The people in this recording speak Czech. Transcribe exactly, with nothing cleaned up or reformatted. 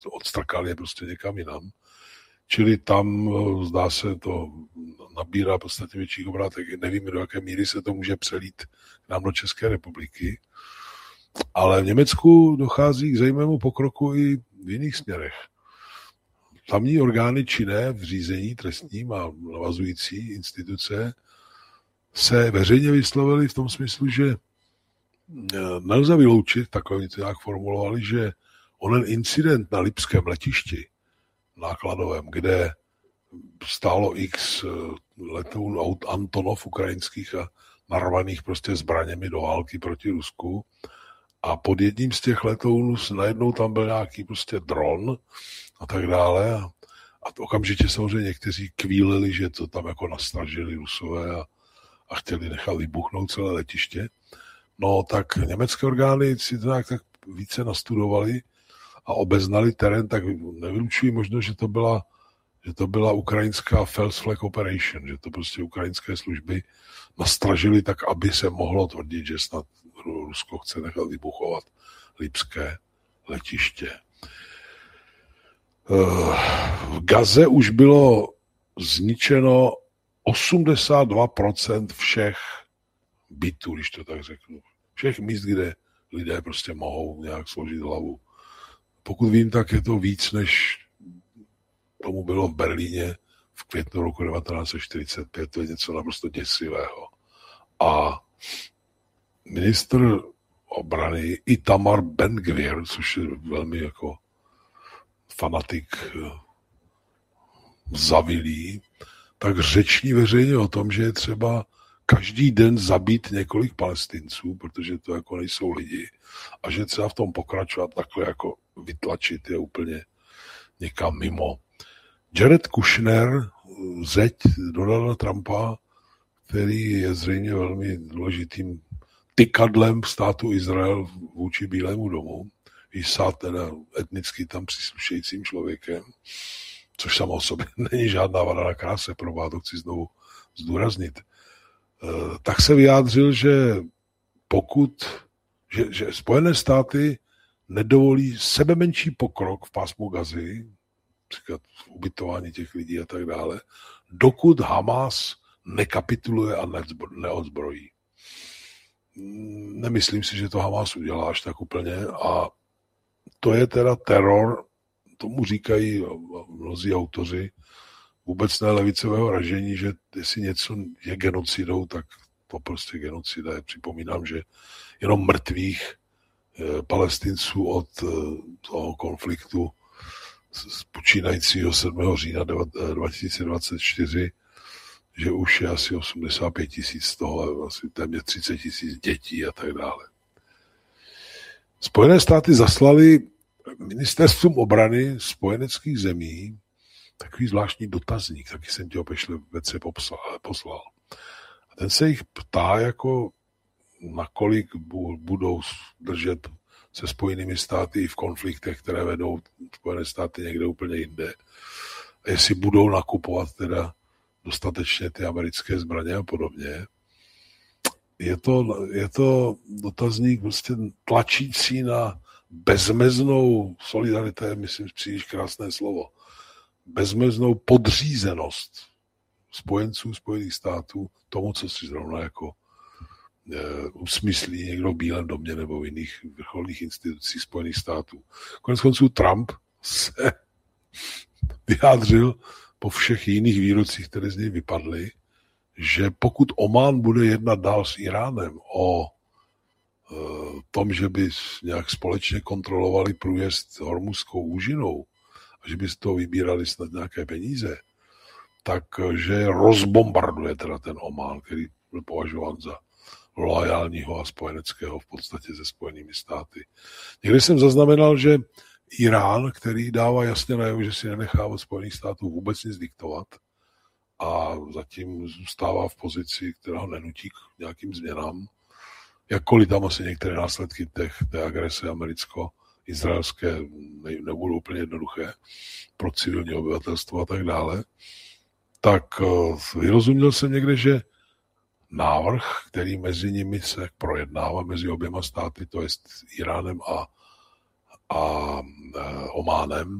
odstrkali je prostě někam jinam. Čili tam, zdá se, to nabírá podstatně větších obrátek. Nevíme, do jaké míry se to může přelít k nám do České republiky. Ale v Německu dochází k zajímavému pokroku i v jiných směrech. Tamní orgány činné v řízení trestním a navazující instituce se veřejně vyslovili v tom smyslu, že nelze vyloučit, takové to nějak formulovali, že onen incident na lipském letišti nákladovém, kde stálo x letounů aut Antonov ukrajinských a narvaných prostě zbraněmi do války proti Rusku. A pod jedním z těch letounů najednou tam byl nějaký prostě dron a tak dále. A, a to okamžitě samozřejmě někteří kvílili, že to tam jako nastražili Rusové a, a chtěli nechat vybuchnout celé letiště. No tak německé orgány si to nějak tak více nastudovali a obeznali terén, tak nevylučují možnost, že to byla, že to byla ukrajinská False Flag Operation, že to prostě ukrajinské služby nastražili tak, aby se mohlo tvrdit, že snad Rusko chce nechat vybuchovat lipské letiště. V Gaze už bylo zničeno osmdesát dva procent všech bytů, když to tak řeknu. Všech míst, kde lidé prostě mohou nějak složit hlavu. Pokud vím, tak je to víc, než tomu bylo v Berlíně v květnu roku devatenáct set čtyřicet pět. To je něco naprosto děsivého. A ministr obrany Itamar Ben-Gvir, což je velmi jako fanatik zavilý, tak řeční veřejně o tom, že je třeba každý den zabít několik Palestinců, protože to jako nejsou lidi, a že třeba v tom pokračovat takhle jako vytlačit je úplně někam mimo. Jared Kushner, zeď Donalda Trumpa, který je zřejmě velmi důležitým tykadlem státu Izrael vůči Bílému domu, i sát teda etnicky tam příslušejícím člověkem, což samo o sobě není žádná vada na kráse, pro vás to chci znovu zdůraznit, tak se vyjádřil, že pokud, že, že Spojené státy nedovolí sebemenší pokrok v pásmu Gazy, říkat ubytování těch lidí a tak dále, dokud Hamas nekapituluje a neodzbrojí. Nemyslím si, že to Hamas udělá až tak úplně a to je teda teror, tomu říkají mnozí autoři vůbec ne levicového ražení, že jestli něco je genocidou, tak to prostě genocida je. Připomínám, že jenom mrtvých Palestinců od toho konfliktu z počínajícího sedmého října dva tisíce dvacet čtyři, že už je asi osmdesát pět tisíc z toho, asi téměř třicet tisíc dětí a tak dále. Spojené státy zaslali ministerstvům obrany spojeneckých zemí takový zvláštní dotazník, taky jsem ti ho pešle vece poslal. A ten se jich ptá, jako nakolik budou držet se Spojenými státy v konfliktech, které vedou Spojené státy někde úplně jinde. A jestli budou nakupovat teda dostatečně ty americké zbraně a podobně. Je to, je to dotazník prostě tlačící na bezmeznou solidaritu, myslím, příliš krásné slovo, bezmeznou podřízenost spojenců Spojených států tomu, co si zrovna jako e, usmyslí někdo v Bílém domě nebo v jiných vrcholných institucích Spojených států. Konec konců Trump se vyjádřil po všech jiných výrocích, které z něj vypadly, že pokud Omán bude jednat dál s Iránem o e, tom, že by nějak společně kontrolovali průjezd Hormuzskou úžinou a že by z toho vybírali snad nějaké peníze, takže rozbombarduje teda ten Omán, který byl považován za loajálního a spojeneckého v podstatě se Spojenými státy. Někdy jsem zaznamenal, že Irán, který dává jasně najevo, že si nenechá od Spojených států vůbec nic diktovat a zatím zůstává v pozici, která ho nenutí k nějakým změnám, jakkoliv tam asi některé následky těch, té agrese americko-izraelské ne, nebudou úplně jednoduché pro civilní obyvatelstvo a tak dále, tak vyrozuměl jsem někde, že návrh, který mezi nimi se projednává, mezi oběma státy, to je Iránem a a Ománem.